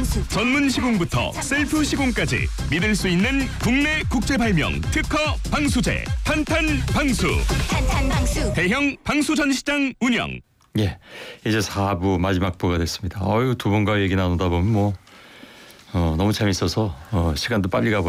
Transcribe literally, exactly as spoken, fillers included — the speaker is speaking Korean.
방수. 전문 시공부터 셀프 시공까지 믿을 수 있는 국내 국제 발명 특허 방수제 탄탄 방수. 탄탄 방수. 대형 방수 전시장 운영. 예, 이제 사 부 마지막 부가 됐습니다. 어유 두 분과 얘기 나누다 보면 뭐 어, 너무 재밌어서 어, 시간도 빨리 가버려요.